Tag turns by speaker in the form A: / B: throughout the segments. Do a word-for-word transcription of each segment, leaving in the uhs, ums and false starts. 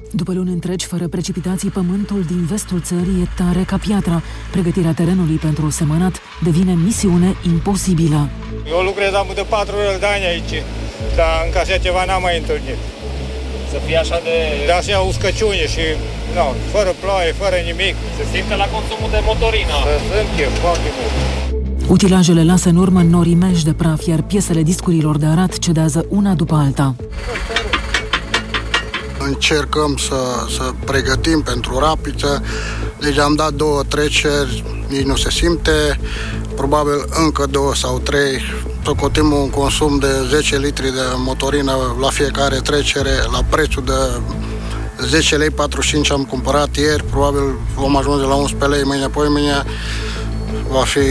A: După luni întregi fără precipitații, pământul din vestul țării e tare ca piatra. Pregătirea terenului pentru semănat devine misiune imposibilă.
B: Eu lucrez am de patru de ani aici, dar încă așa ceva n-am mai întâlnit.
C: Să fie așa de...
B: De așa uscăciune și, nu, fără ploaie, fără nimic.
C: Se simte la consumul de motorină.
B: Se simte foarte mult.
A: Utilajele lasă în urmă norimeși de praf, iar piesele discurilor de arat cedează una după alta.
D: Încercăm să, să pregătim pentru rapiță, deci am dat două treceri, nici nu se simte, probabil încă două sau trei, socotim un consum de zece litri de motorină la fiecare trecere, la prețul de zece lei patruzeci și cinci am cumpărat ieri, probabil vom ajunge la unsprezece lei mâine, apoi mâine va fi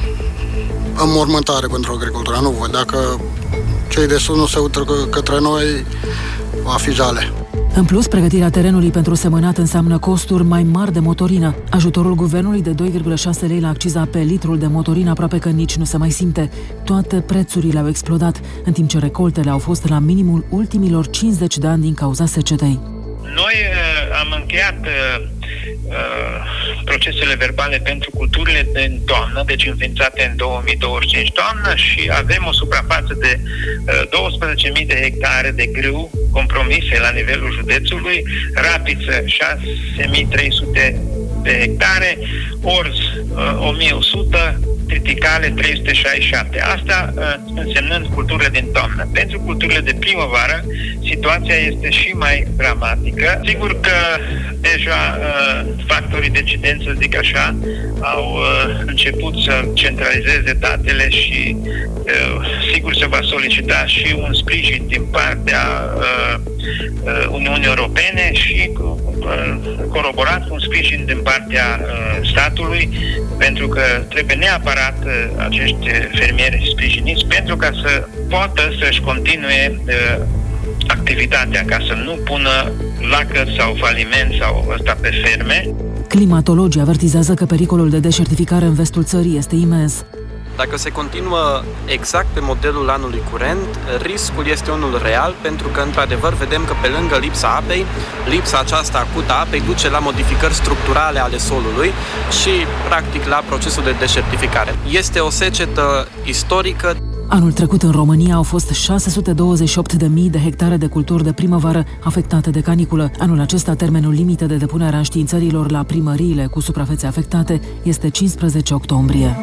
D: înmormântare pentru agricultura, nu văd, dacă cei de sus nu se uită către noi, va fi jale.
A: În plus, pregătirea terenului pentru semănat înseamnă costuri mai mari de motorină. Ajutorul guvernului de doi virgulă șase lei la acciza pe litrul de motorină aproape că nici nu se mai simte. Toate prețurile au explodat, în timp ce recoltele au fost la minimul ultimilor cincizeci de ani din cauza secetei.
E: Noi uh, am încheiat uh, uh, procesele verbale pentru culturile din toamnă, deci înființate în două mii douăzeci și cinci toamnă, și avem o suprafață de uh, douăsprezece mii de hectare de grâu compromise la nivelul județului, rapiță șase mii trei sute de hectare, orz uh, o mie o sută, triticale trei sute șaizeci și șapte. Asta uh, însemnând culturile din toamnă. Pentru culturile de primăvară, situația este și mai dramatică. Sigur că deja uh, factorii decidenți, să zic așa, au uh, început să centralizeze datele și uh, sigur se va solicita și un sprijin din partea uh, uh, Uniunii Europene și uh, coroborat cu un sprijin din partea uh, statului, pentru că trebuie neapărat acești fermieri sprijiniți pentru ca să poată să-și continue uh, activitatea, ca să nu pună lacăt sau faliment sau ăsta pe ferme.
A: Climatologii avertizează că pericolul de deșertificare în vestul țării este imens.
F: Dacă se continuă exact pe modelul anului curent, riscul este unul real, pentru că, într-adevăr, vedem că pe lângă lipsa apei, lipsa aceasta acută a apei duce la modificări structurale ale solului și, practic, la procesul de deșertificare. Este o secetă istorică.
A: Anul trecut în România au fost șase sute douăzeci și opt de mii de hectare de culturi de primăvară afectate de caniculă. Anul acesta, termenul limită de depunere a înștiințărilor la primăriile cu suprafețe afectate este cincisprezece octombrie.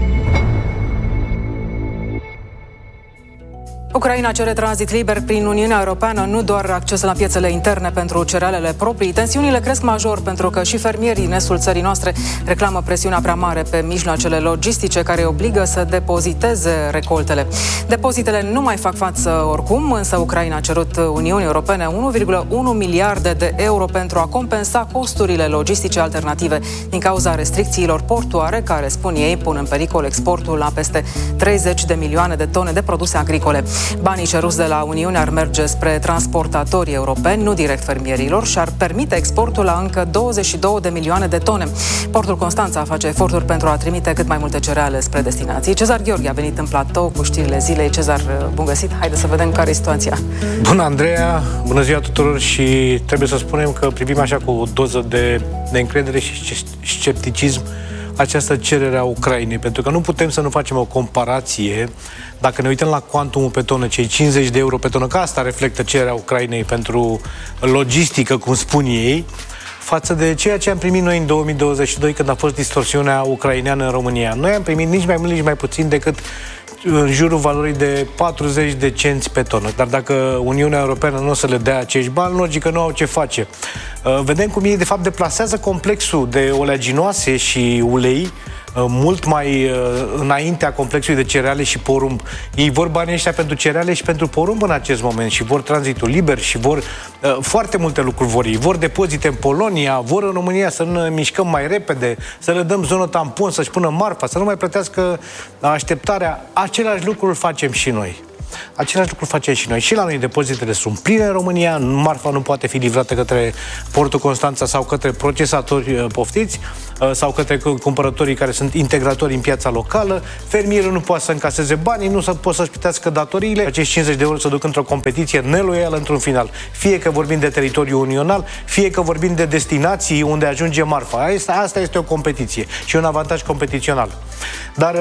G: Ucraina cere tranzit liber prin Uniunea Europeană, nu doar acces la piețele interne pentru cerealele proprii. Tensiunile cresc major pentru că și fermierii din estul țării noastre reclamă presiunea prea mare pe mijloacele logistice care îi obligă să depoziteze recoltele. Depozitele nu mai fac față oricum, însă Ucraina a cerut Uniunii Europene unu virgulă unu miliarde de euro pentru a compensa costurile logistice alternative din cauza restricțiilor portuare care, spun ei, pun în pericol exportul la peste treizeci de milioane de tone de produse agricole. Banii ceruți de la Uniune ar merge spre transportatorii europeni, nu direct fermierilor, și ar permite exportul la încă douăzeci și două de milioane de tone. Portul Constanța face eforturi pentru a trimite cât mai multe cereale spre destinații. Cezar Gheorghe a venit în platou cu știrile zilei. Cezar, bun găsit! Haideți să vedem care e situația.
H: Bună, Andreea! Bună ziua tuturor! Și trebuie să spunem că privim așa cu o doză de, de încredere și scepticism această cerere a Ucrainei, pentru că nu putem să nu facem o comparație. Dacă ne uităm la cuantumul pe tonă, cei cincizeci de euro pe tonă, că asta reflectă cererea Ucrainei pentru logistică, cum spun ei, față de ceea ce am primit noi în două mii douăzeci și doi, când a fost distorsiunea ucraineană în România. Noi am primit nici mai mult, nici mai puțin decât în jurul valorii de patruzeci de cenți pe tonă. Dar dacă Uniunea Europeană nu o să le dea acești bani, logică nu au ce face. Vedem cum ei, de fapt, deplasează complexul de oleaginoase și ulei mult mai înaintea complexului de cereale și porumb. Ei vor banii ăștia pentru cereale și pentru porumb în acest moment și vor tranzitul liber și vor uh, foarte multe lucruri vor ei. Vor depozite în Polonia, vor în România să ne mișcăm mai repede, să le dăm zonă tampon, să-și pună marfa, să nu mai plătească așteptarea. Același lucru îl facem și noi. Același lucru facem și noi. Și la noi depozitele sunt pline în România, marfa nu poate fi livrată către Portul Constanța sau către procesatori, poftiți, sau către cumpărătorii care sunt integratori în piața locală. Fermierul nu poate să încaseze banii, nu pot să-și plătească datoriile. Acești cincizeci de euro se duc într-o competiție neloială într-un final. Fie că vorbim de teritoriu unional, fie că vorbim de destinații unde ajunge marfa. Asta, asta este o competiție și un avantaj competițional. Dar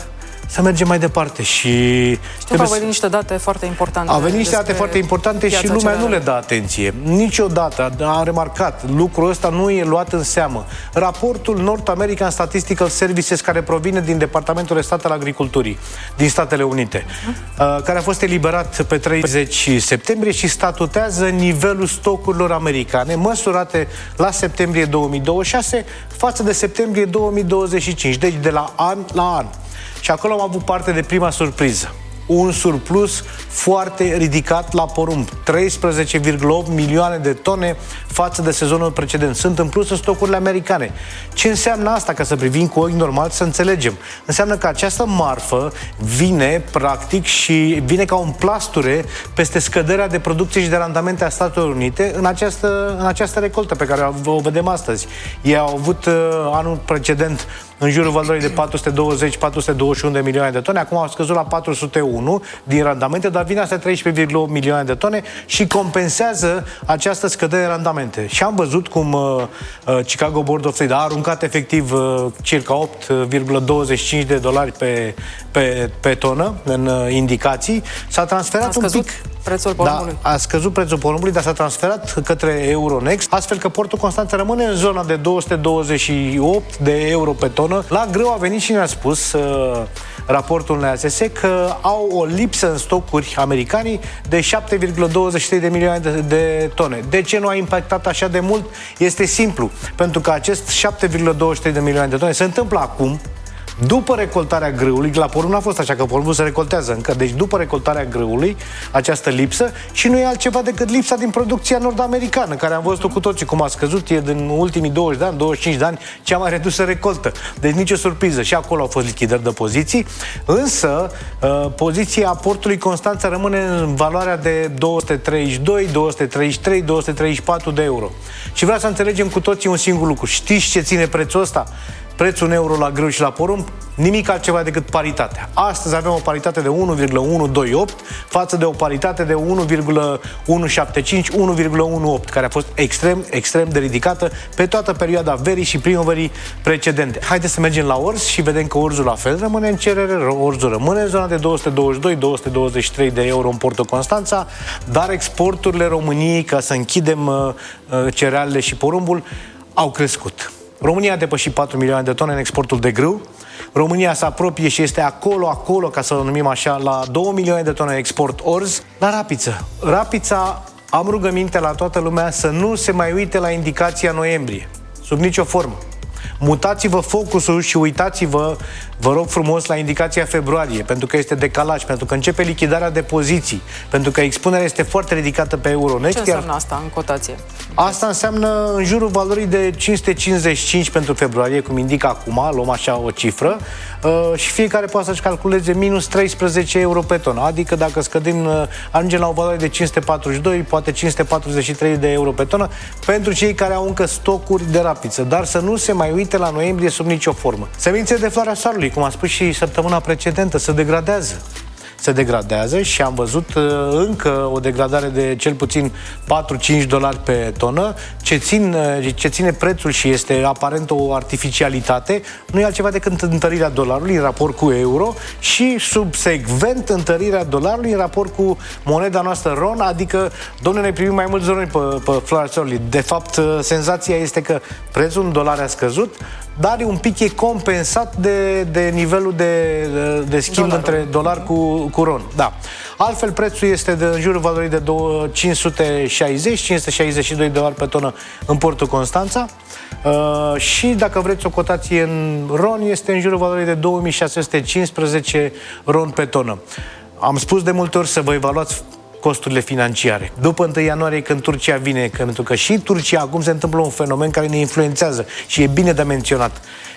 H: să mergem mai departe și...
G: Știu că au venit niște date foarte importante.
H: Au venit niște date foarte importante și lumea nu le dă atenție. Niciodată am remarcat lucrul ăsta, nu e luat în seamă. Raportul North American Statistical Services, care provine din Departamentul de Stat al Agriculturii din Statele Unite, uh-huh. care a fost eliberat pe treizeci septembrie și statutează nivelul stocurilor americane măsurate la septembrie două mii douăzeci și șase față de septembrie două mii douăzeci și cinci, deci de la an la an. Și acolo am avut parte de prima surpriză. Un surplus foarte ridicat la porumb. treisprezece virgulă opt milioane de tone față de sezonul precedent. Sunt în plus în stocurile americane. Ce înseamnă asta, ca să privim cu ochi normal, să înțelegem? Înseamnă că această marfă vine, practic, și vine ca un plasture peste scăderea de producție și de randamente a Statelor Unite în această, în această recoltă pe care o vedem astăzi. Ei au avut uh, anul precedent în jurul valorii de patru sute douăzeci patru sute douăzeci și unu de milioane de tone, acum au scăzut la patru sute unu din randamente, dar vine astea treisprezece virgulă opt milioane de tone și compensează această scădere de randamente. Și am văzut cum uh, uh, Chicago Board of Trade a aruncat efectiv uh, circa opt virgulă douăzeci și cinci de dolari pe, pe, pe tonă în uh, indicații. S-a transferat un pic...
G: prețul porumbului.
H: Da, a scăzut prețul porumbului, dar s-a transferat către Euronext, astfel că Portul Constanța rămâne în zona de două sute douăzeci și opt de euro pe tonă. La grâu a venit și ne-a spus uh, raportul N A S S că au o lipsă în stocuri americanii de șapte virgulă douăzeci și trei de milioane de, de tone. De ce nu a impactat așa de mult? Este simplu, pentru că acest șapte virgulă douăzeci și trei de milioane de tone se întâmplă acum, după recoltarea grâului. La porumb n-a fost așa, că porumbul se recoltează încă. Deci după recoltarea grâului, această lipsă, și nu e altceva decât lipsa din producția nord-americană, care am văzut-o cu toții cum a scăzut, e din ultimii douăzeci de ani, douăzeci și cinci de ani, cea mai redusă recoltă. Deci nicio surpriză. Și acolo au fost lichidări de poziții, însă poziția portului Constanța rămâne în valoarea de două sute treizeci și doi, două sute treizeci și trei, două sute treizeci și patru de euro. Și vreau să înțelegem cu toții un singur lucru. Știți ce ține prețul ăsta? Prețul în euro la grâu și la porumb, nimic altceva decât paritatea. Astăzi avem o paritate de unu virgulă unu doi opt față de o paritate de unu virgulă unu șapte cinci, unu virgulă unu opt, care a fost extrem, extrem de ridicată pe toată perioada verii și primăverii precedente. Haideți să mergem la orz și vedem că orzul la fel rămâne în cerere, orzul rămâne în zona de două sute douăzeci și doi, două sute douăzeci și trei de euro în Portul Constanța, dar exporturile României, ca să închidem uh, cerealele și porumbul, au crescut. România a depășit patru milioane de tone în exportul de grâu. România se apropie și este acolo, acolo, ca să o numim așa, la două milioane de tone export orz. La rapiță. Rapița, am rugăminte la toată lumea să nu se mai uite la indicația noiembrie. Sub nicio formă. Mutați-vă focusul și uitați-vă, vă rog frumos, la indicația februarie, pentru că este decalaj, pentru că începe lichidarea de poziții, pentru că expunerea este foarte ridicată pe Euronext.
G: Ce înseamnă asta în cotație?
H: Asta înseamnă în jurul valorii de cinci sute cincizeci și cinci pentru februarie, cum indică acum, luăm așa o cifră, uh, și fiecare poate să-și calculeze minus treisprezece euro pe tonă, adică dacă scădem, uh, ajungem la o valoare de cinci sute patruzeci și doi, poate cinci sute patruzeci și trei de euro pe tonă pentru cei care au încă stocuri de rapiță, dar să nu se mai uite la noiembrie sub nicio formă. Semințe de floarea soarelui, cum am spus și săptămâna precedentă, se degradează. Se degradează și am văzut uh, încă o degradare de cel puțin patru-cinci dolari pe tonă, ce, țin, uh, ce ține prețul și este aparent o artificialitate, nu e altceva decât întărirea dolarului în raport cu euro și subsecvent întărirea dolarului în raport cu moneda noastră RON, adică, domnule, ne primim mai mulți dolari pe, pe floarea soarelui. De fapt, uh, senzația este că prețul în dolari a scăzut, dar un pic e compensat de, de nivelul de, de, de schimb Dolarul. între dolar cu, cu RON. Da. Altfel, prețul este de, în jurul valorii de cinci sute șaizeci, cinci sute șaizeci și doi de dolari pe tonă în Portul Constanța. Uh, și dacă vreți o cotație în RON, este în jurul valorii de două mii șase sute cincisprezece RON pe tonă. Am spus de multe ori să vă evaluați costurile financiare. După întâi ianuarie, când Turcia vine, pentru că și în Turcia acum se întâmplă un fenomen care ne influențează și e bine de menționat.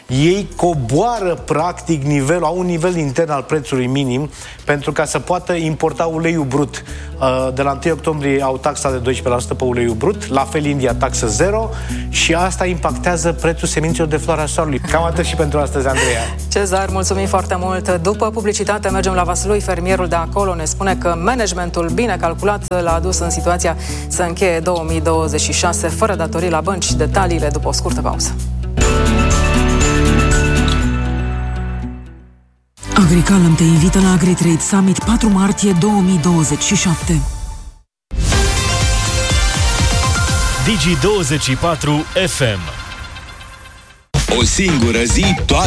H: ei coboară practic nivelul, au un nivel intern al prețului minim pentru ca să poată importa uleiul brut. De la întâi octombrie au taxa de doisprezece la sută pe uleiul brut, la fel India taxă zero și asta impactează prețul semințelor de floarea soarelui. Cam atât și pentru astăzi, Andreea.
G: Cezar, mulțumim foarte mult. După publicitate mergem la Vaslui, fermierul de acolo ne spune că managementul bine calculat l-a adus în situația să încheie două mii douăzeci și șase fără datorii la bănci. Detaliile după o scurtă pauză.
A: Agricalam te invită la AgriTrade Summit patru martie două mii douăzeci și șapte.
I: Digi douăzeci și patru F M.
J: O singură zi, toate